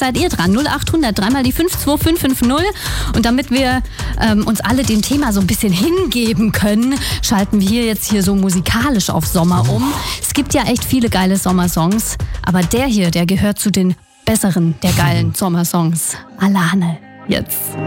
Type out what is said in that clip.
seid ihr dran. 0800 3 mal die 52550. Und damit wir uns alle dem Thema so ein bisschen hingeben können, schalten wir jetzt hier so musikalisch auf Sommer um. Es gibt ja echt viele geile Sommersongs, aber der hier, der gehört zu den besseren der geilen Sommersongs. Alane, jetzt.